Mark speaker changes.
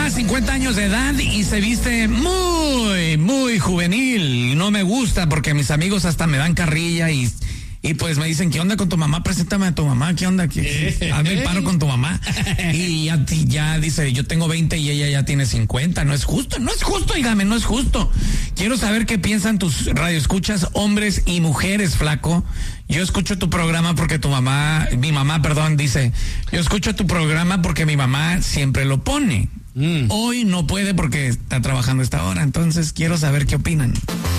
Speaker 1: mamá, 50 años de edad y se viste muy juvenil. No me gusta porque mis amigos hasta me dan carrilla y pues me dicen, ¿qué onda con tu mamá? Preséntame a tu mamá, ¿qué onda? Hazme el paro con tu mamá. Y ya dice, yo tengo 20 y ella ya tiene 50. No es justo, dígame, no es justo. Quiero saber qué piensan tus radioescuchas, hombres y mujeres, flaco. Yo escucho tu programa porque mi mamá, dice, yo escucho tu programa porque mi mamá siempre lo pone. Hoy no puede porque está trabajando a esta hora, entonces quiero saber qué opinan.